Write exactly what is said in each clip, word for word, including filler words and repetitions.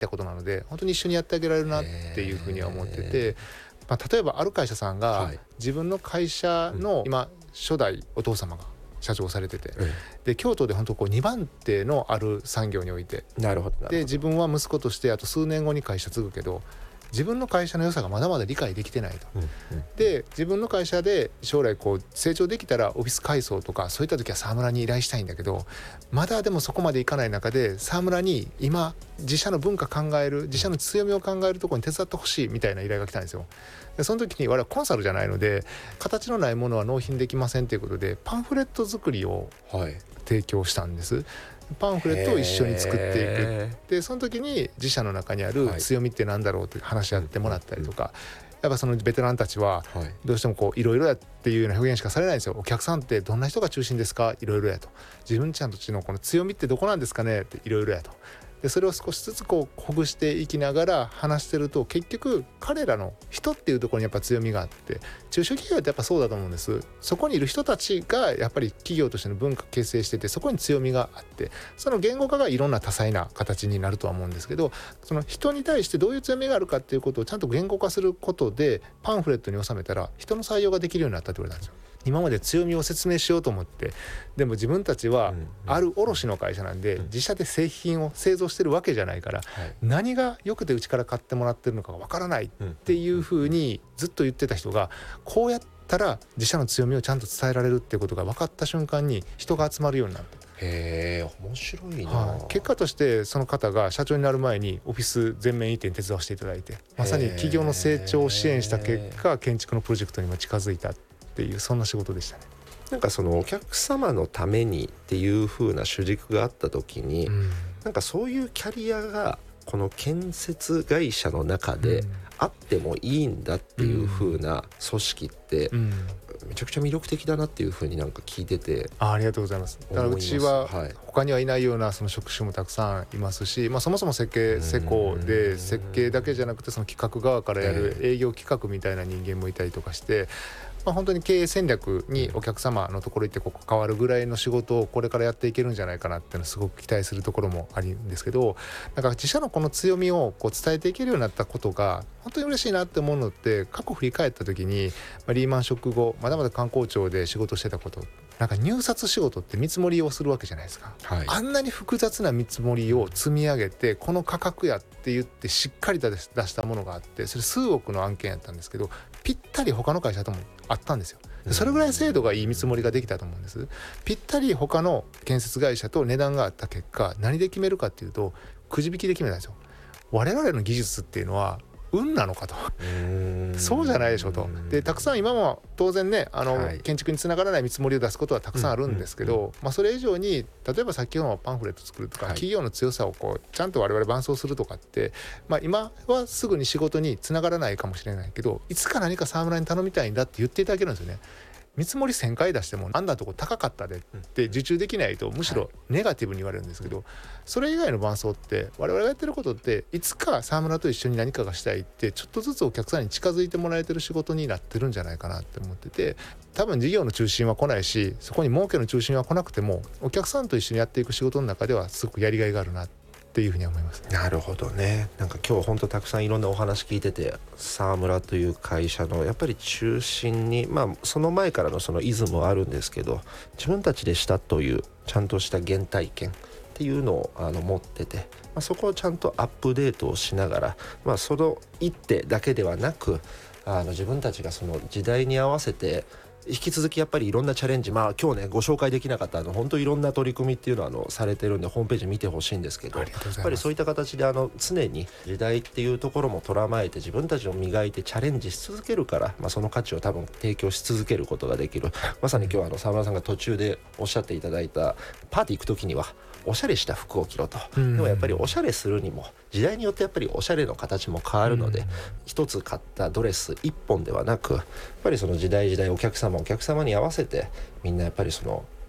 たことなので本当に一緒にやってあげられるなっていうふうには思ってて、まあ、例えばある会社さんが自分の会社の今初代お父様が社長をされてて、で京都で本当こうにばん手のある産業において、 なるほど、 で自分は息子としてあと数年後に会社継ぐけど自分の会社の良さがまだまだ理解できてないと、うんうん、で自分の会社で将来こう成長できたらオフィス改装とかそういった時は沢村に依頼したいんだけど、まだでもそこまでいかない中で沢村に今自社の文化考える自社の強みを考えるところに手伝ってほしいみたいな依頼が来たんですよ。でその時に我々はコンサルじゃないので形のないものは納品できませんということでパンフレット作りを提供したんです、はい。パンフレットを一緒に作っていく。でその時に自社の中にある強みって何だろうって話し合ってもらったりとか、はい、やっぱそのベテランたちはどうしてもこういろいろやっていうような表現しかされないんですよ。お客さんってどんな人が中心ですか、いろいろやと。自分ちゃんたちのこの強みってどこなんですかねっていろいろやと。でそれを少しずつこうほぐしていきながら話してると結局彼らの人っていうところにやっぱ強みがあって、中小企業ってやっぱそうだと思うんです。そこにいる人たちがやっぱり企業としての文化形成してて、そこに強みがあって、その言語化がいろんな多彩な形になるとは思うんですけど、その人に対してどういう強みがあるかっていうことをちゃんと言語化することでパンフレットに収めたら人の採用ができるようになったって言われたんですよ。今まで強みを説明しようと思って、でも自分たちはある卸の会社なんで自社で製品を製造してるわけじゃないから、何が良くてうちから買ってもらってるのかがわからないっていうふうにずっと言ってた人が、こうやったら自社の強みをちゃんと伝えられるっていうことが分かった瞬間に人が集まるようになった。 へー、面白いな、 はい、結果としてその方が社長になる前にオフィス全面移転手伝わせていただいて、まさに企業の成長を支援した結果建築のプロジェクトにも近づいたっていう、そんな仕事でしたね。 なんかそのお客様のためにっていう風な主軸があった時に、うん、なんかそういうキャリアがこの建設会社の中であってもいいんだっていう風な組織ってめちゃくちゃ魅力的だなっていう風になんか聞いてて、 あ, ありがとうございます。だからうちは他にはいないようなその職種もたくさんいますし、まあ、そもそも設計施工で設計だけじゃなくてその企画側からやる営業企画みたいな人間もいたりとかして、まあ、本当に経営戦略にお客様のところ行ってここ関わるぐらいの仕事をこれからやっていけるんじゃないかなっていうのをすごく期待するところもあるんですけど、なんか自社のこの強みをこう伝えていけるようになったことが本当に嬉しいなって思うのって、過去振り返った時に、まあ、リーマンショック後まだまだ観光庁で仕事してたこと、なんか入札仕事って見積もりをするわけじゃないですか、はい、あんなに複雑な見積もりを積み上げてこの価格やって言ってしっかりと出したものがあって、それ数億の案件やったんですけどぴったり他の会社ともあったんですよ。それぐらい精度がいい見積もりができたと思うんです。ぴったり他の建設会社と値段があった結果、何で決めるかっていうとくじ引きで決めたんですよ。我々の技術っていうのは運なのかと、うーんそうじゃないでしょと。でたくさん今も当然ねあの、はい、建築につながらない見積もりを出すことはたくさんあるんですけど、うんうんうんまあ、それ以上に例えば先ほどのパンフレット作るとか、はい、企業の強さをこうちゃんと我々伴走するとかって、まあ、今はすぐに仕事につながらないかもしれないけど、いつか何か沢村に頼みたいんだって言っていただけるんですよね。見積もりせんかい出してもあんなとこ高かったでって受注できないとむしろネガティブに言われるんですけど、それ以外の伴走って我々がやってることっていつか沢村と一緒に何かがしたいってちょっとずつお客さんに近づいてもらえてる仕事になってるんじゃないかなって思ってて、多分事業の中心は来ないしそこに儲けの中心は来なくてもお客さんと一緒にやっていく仕事の中ではすごくやりがいがあるなっていうふうに思います。 なるほどね。なんか今日本当たくさんいろんなお話聞いてて、沢村という会社のやっぱり中心に、まあその前からのそのイズムはあるんですけど、自分たちでしたというちゃんとした原体験っていうのをあの持ってて、まあ、そこをちゃんとアップデートをしながら、まあその一手だけではなく、あの自分たちがその時代に合わせて引き続きやっぱりいろんなチャレンジ、まあ今日ねご紹介できなかったあの本当いろんな取り組みっていうのはあのされてるんでホームページ見てほしいんですけど、やっぱりそういった形であの常に時代っていうところも捉まえて自分たちを磨いてチャレンジし続けるから、まあ、その価値を多分提供し続けることができる。まさに今日はあの沢村さんが途中でおっしゃっていただいたパーティー行く時にはおしゃれした服を着ろと、でもやっぱりおしゃれするにも時代によってやっぱりおしゃれの形も変わるので、一つ買ったドレス一本ではなく、やっぱりその時代時代お客様お客様に合わせてみんなやっぱりその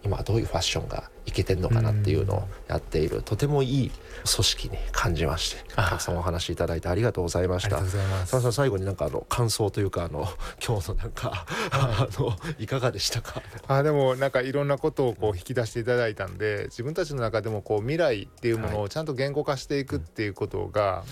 今どういうファッションがいけてんのかなっていうのをやっている、とてもいい組織に感じまして、たくさんお話しいただいてありがとうございました。 ありがとうございます。 佐野さん、最後になんかあの感想というか、あの今日のなんかあのいかがでしたか？ あでもなんかいろんなことをこう引き出していただいたんで、自分たちの中でもこう未来っていうものをちゃんと言語化していくっていうことが、